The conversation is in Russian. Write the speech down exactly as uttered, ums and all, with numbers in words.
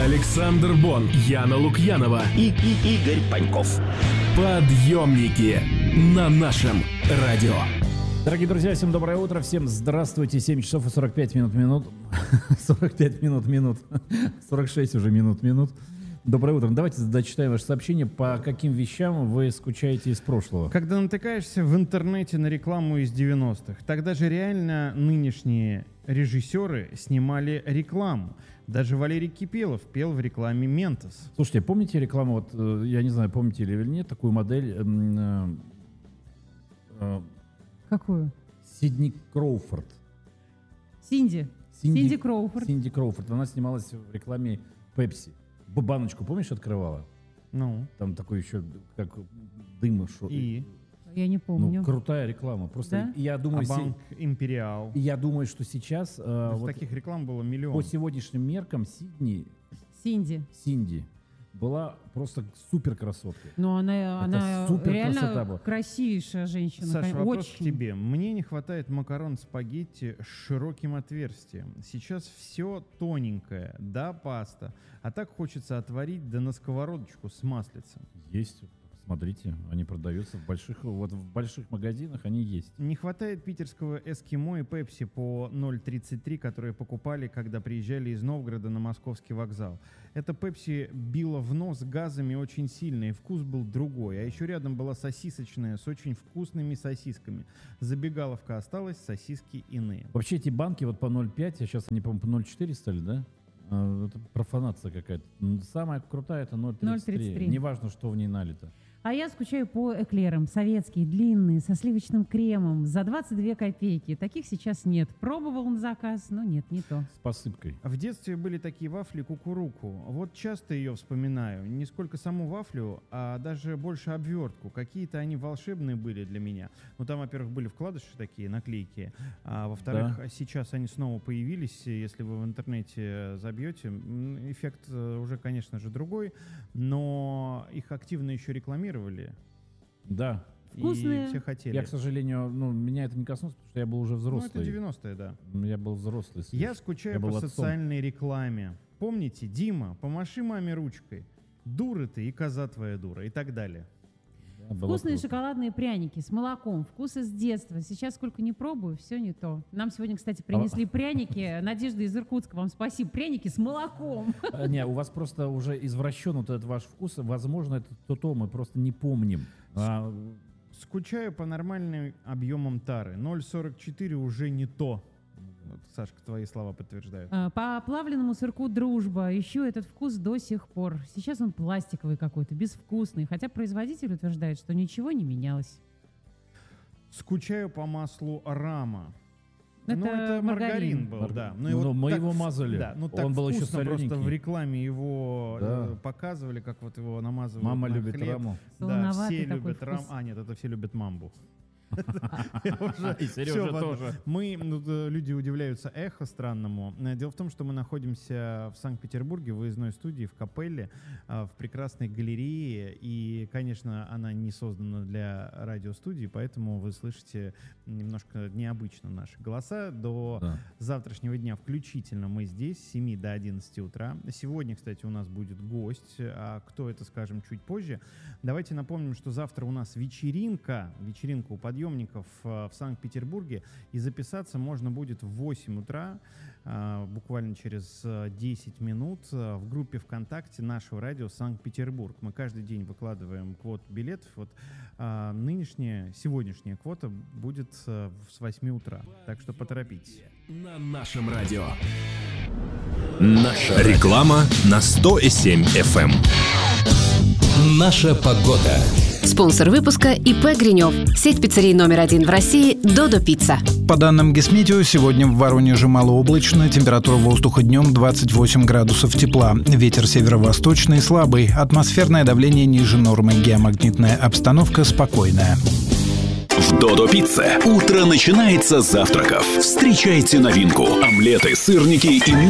Александр Бон, Яна Лукьянова и, и Игорь Паньков. Подъемники на нашем радио. Дорогие друзья, всем доброе утро, всем здравствуйте. семь часов и сорок пять минут минут. сорок пять минут минут. сорок шесть уже минут минут. Доброе утро. Давайте дочитаем ваше сообщение. По каким вещам вы скучаете из прошлого? Когда натыкаешься в интернете на рекламу из девяностых, тогда же реально нынешние режиссеры снимали рекламу. Даже Валерий Кипелов пел в рекламе «Ментос». Слушайте, помните рекламу, вот, я не знаю, помните или нет, такую модель... Э, э, Какую? Сидни Кроуфорд. Синди. Синди. Синди Кроуфорд. Синди Кроуфорд. Она снималась в рекламе Пепси. Баночку, помнишь, открывала? Ну. Там такой еще, как дым шел. И? Я не помню. Ну, крутая реклама. Просто Да? я думаю... А банк «Империал». Я думаю, что сейчас... Э, вот таких реклам было миллион. По сегодняшним меркам Сидни... Синди. Синди была просто супер красоткой. Но она, она реально была. Красивейшая женщина. Саша, Очень. вопрос к тебе. Мне не хватает макарон спагетти с широким отверстием. Сейчас все тоненькое, да, паста. А так хочется отварить, да на сковородочку с маслицем. Есть. Смотрите, они продаются в больших, вот в больших магазинах, они есть. Не хватает питерского эскимо и пепси по ноль тридцать три, которые покупали, когда приезжали из Новгорода на московский вокзал. Это пепси било в нос газами очень сильно, и вкус был другой. А еще рядом была сосисочная с очень вкусными сосисками. Забегаловка осталась, сосиски иные. Вообще эти банки вот по ноль пять, а сейчас они, по-моему, по ноль четыре стали, да? Это профанация какая-то. Самая крутая — это ноль тридцать три. ноль тридцать три. Неважно, что в ней налито. А я скучаю по эклерам. Советские, длинные, со сливочным кремом, за двадцать две копейки. Таких сейчас нет. Пробовал на заказ, но нет, не то. С посыпкой. В детстве были такие вафли кукуруку. Вот часто ее вспоминаю. Не сколько саму вафлю, а даже больше обвертку. Какие-то они волшебные были для меня. Ну, там, во-первых, были вкладыши такие, наклейки. А во-вторых, да. Сейчас они снова появились. Если вы в интернете забьете, эффект уже, конечно же, другой. Но их активно еще рекламировали. Да. Вкусные. И все хотели. Я, к сожалению, ну, меня это не коснулось, потому что я был уже взрослый. Ну, это девяностые, да. Я был взрослый. Слышь. Я скучаю я по отцом. Социальной рекламе. Помните, Дима, помаши маме ручкой. Дура ты и коза твоя дура. И так далее. Да, вкусные шоколадные пряники с молоком. Вкус из детства. Сейчас сколько не пробую, все не то. Нам сегодня, кстати, принесли а... пряники. Надежда из Иркутска, вам спасибо. Пряники с молоком. Не, у вас просто уже извращен вот этот ваш вкус. Возможно, это то-то, мы просто не помним. А... Скучаю по нормальным объемам тары. ноль сорок четыре уже не то. Вот, Сашка, твои слова подтверждают. По плавленному сырку «Дружба» еще этот вкус до сих пор. Сейчас он пластиковый какой-то, безвкусный. Хотя производитель утверждает, что ничего не менялось. Скучаю по маслу «Рама». Это, ну, это маргарин, маргарин был, Марг... да. Но ну, мы его мазали. Да, ну, он так был еще солененький. Просто в рекламе его да. э, показывали, как вот его намазывают. Мама на любит хлеб. раму. Да, все любят раму. А, нет, это все любят мамбу. И Сережа тоже. Мы, люди удивляются эхо странному. Дело в том, что мы находимся в Санкт-Петербурге, в выездной студии, в Капелле, в прекрасной галерее. И, конечно, она не создана для радиостудии, поэтому вы слышите немножко необычно наши голоса. До да. завтрашнего дня включительно мы здесь с семи до одиннадцати утра. Сегодня, кстати, у нас будет гость. А кто это, скажем, чуть позже. Давайте напомним, что завтра у нас вечеринка. Вечеринка у подъемников в Санкт-Петербурге, и записаться можно будет в восемь утра, буквально через десять минут, в группе ВКонтакте нашего радио «Санкт-Петербург». Мы каждый день выкладываем квоту билетов. Вот нынешняя, сегодняшняя квота будет с восьми утра, так что поторопитесь. На нашем радио. Наша реклама на сто семь эф эм. Наша погода. Спонсор выпуска ИП «Гринев». Сеть пиццерий номер один в России «Додо Пицца». По данным Гисметео, сегодня в Воронеже малооблачно, температура воздуха днем двадцать восемь градусов тепла, ветер северо-восточный слабый, атмосферное давление ниже нормы, геомагнитная обстановка спокойная. В Додо Пицце утро начинается с завтраков. Встречайте новинку. Омлеты, сырники и